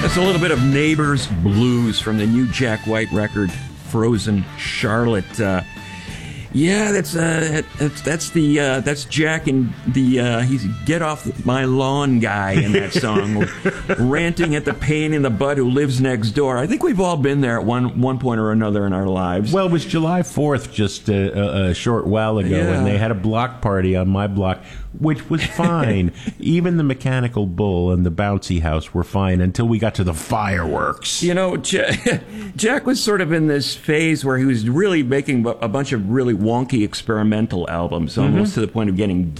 That's a little bit of Neighbors Blues from the new Jack White record, Frozen Charlotte. Yeah, that's Jack and he's Get Off My Lawn guy in that song, ranting at the pain in the butt who lives next door. I think we've all been there at one point or another in our lives. Well, it was July 4th just a short while ago, and they had a block party on my block, which was fine. Even the Mechanical Bull and the Bouncy House were fine until we got to the fireworks. You know, Jack was sort of in this phase where he was really making a bunch of really wonky experimental albums, almost to the point of getting